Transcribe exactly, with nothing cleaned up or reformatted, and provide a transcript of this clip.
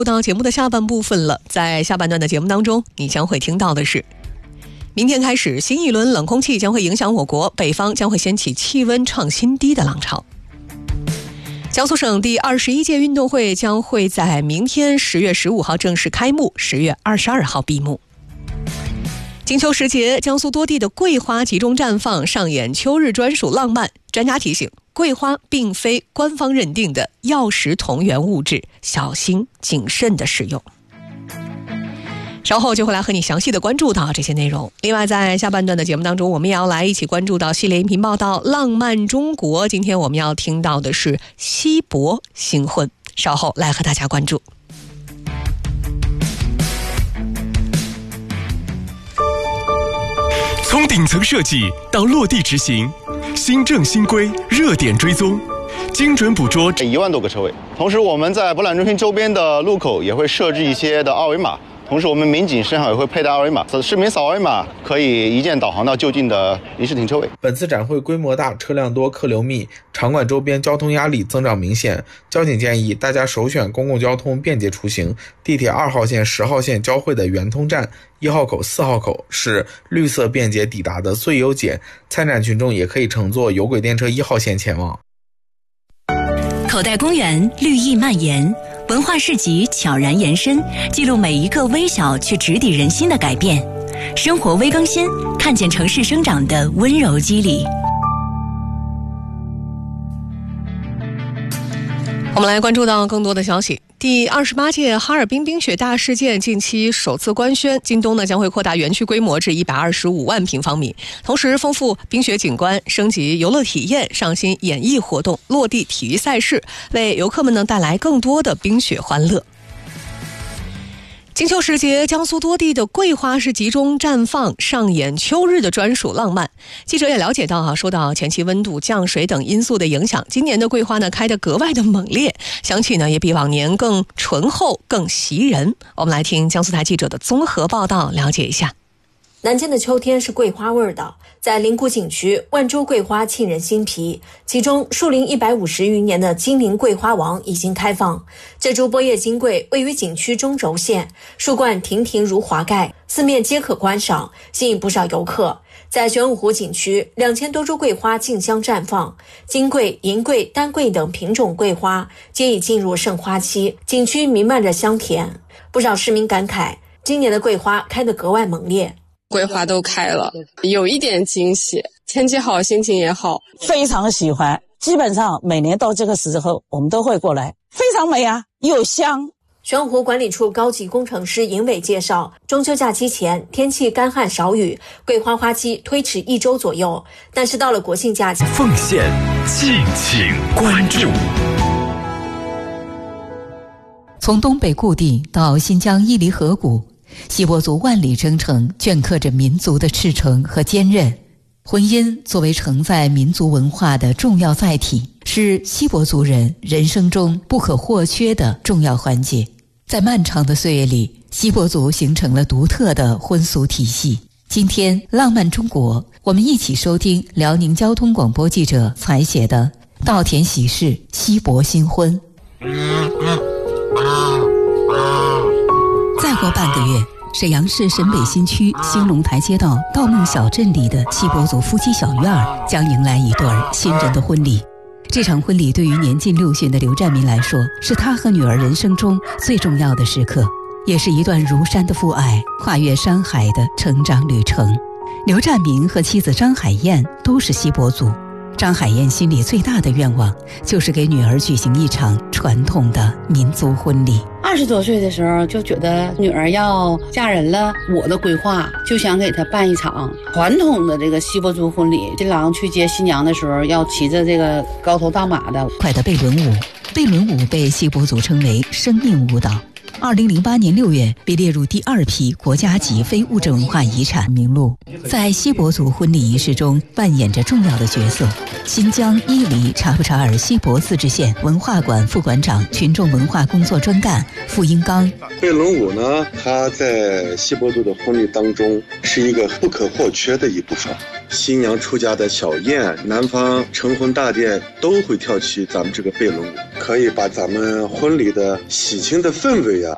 到节目的下半部分了，在下半段的节目当中，你将会听到的是，明天开始，新一轮冷空气将会影响我国，北方将会掀起气温创新低的浪潮。江苏省第二十一届运动会将会在明天十月十五号正式开幕，十月二十二号闭幕。金秋时节，江苏多地的桂花集中绽放，上演秋日专属浪漫。专家提醒，桂花并非官方认定的药食同源物质，小心谨慎的使用。稍后就会来和你详细的关注到这些内容。另外，在下半段的节目当中，我们也要来一起关注到系列音频报道《浪漫中国》。今天我们要听到的是稀薄新婚，稍后来和大家关注。 从顶层设计到落地执行，新政新规，热点追踪，精准捕捉一万多个车位。同时，我们在博览中心周边的路口也会设置一些的二维码。同时，我们民警身上也会佩戴二维码，市民扫二维码可以一键导航到就近的临时停车位。 本次展会规模大，车辆多，客流密，场馆周边交通压力增长明显。交警建议大家首选公共交通便捷出行，地铁二号线、十号线交汇的圆通站、一号口、四号口是绿色便捷抵达的最优解。参展群众也可以乘坐有轨电车一号线前往。 口袋公园绿意蔓延，文化市集悄然延伸，记录每一个微小却直抵人心的改变。生活微更新，看见城市生长的温柔肌理。 我们来关注到更多的消息。第二十八届哈尔滨冰雪大事件近期首次官宣，京东呢将会扩大园区规模至一百二十五万平方米，同时丰富冰雪景观，升级游乐体验，上新演艺活动，落地体育赛事，为游客们呢带来更多的冰雪欢乐。金秋时节，江苏多地的桂花是集中绽放，上演秋日的专属浪漫。记者也了解到啊，受到前期温度、降水等因素的影响，今年的桂花呢开得格外的猛烈，香气呢也比往年更醇厚、更袭人。我们来听江苏台记者的综合报道，了解一下。 南京的秋天是桂花味的，在灵谷景区，万株桂花沁人心脾，其中树龄一百五十余年的金陵桂花王已经开放。这株波叶金桂位于景区中轴线，树冠亭亭如华盖，四面皆可观赏，吸引不少游客。在玄武湖景区，两千多株桂花竞相绽放，金桂、银桂、丹桂等品种桂花皆已进入盛花期，景区弥漫着香甜。不少市民感慨，今年的桂花开得格外猛烈。 桂花都开了，有一点惊喜，天气好，心情也好， 非常喜欢。基本上每年到这个时候，我们都会过来，非常美啊，又香。 玄武湖管理处高级工程师尹伟介绍，中秋假期前天气干旱少雨，桂花花期推迟一周左右，但是到了国庆假期， 奉献敬请关注。 从东北固地到新疆伊犁河谷，锡伯族万里征程镌刻着民族的赤诚和坚韧。婚姻作为承载民族文化的重要载体，是锡伯族人人生中不可或缺的重要环节。在漫长的岁月里，锡伯族形成了独特的婚俗体系。今天浪漫中国，我们一起收听辽宁交通广播记者采写的稻田喜事锡伯新婚。再过半个月，沈阳市沈北新区兴隆台街道稻梦小镇里的锡伯族夫妻小院儿将迎来一对新人的婚礼。这场婚礼对于年近六旬的刘占民来说，是他和女儿人生中最重要的时刻，也是一段如山的父爱跨越山海的成长旅程。刘占民和妻子张海燕都是锡伯族，张海燕心里最大的愿望就是给女儿举行一场传统的民族婚礼。 二十多岁的时候就觉得女儿要嫁人了，我的规划就想给她办一场传统的这个锡伯族婚礼。新郎去接新娘的时候要骑着这个高头大马的快的贝伦舞。贝伦舞被锡伯族称为生命舞蹈，二零零八年六月被列入第二批国家级非物质文化遗产名录，在锡伯族婚礼仪式中扮演着重要的角色。新疆伊犁察布查尔锡伯自治县文化馆副馆长、群众文化工作专干傅英刚。 贝伦舞呢，它在锡伯族的婚礼当中是一个不可或缺的一部分。新娘出嫁的小宴，男方成婚大殿都会跳起咱们这个贝伦舞，可以把咱们婚礼的喜庆的氛围啊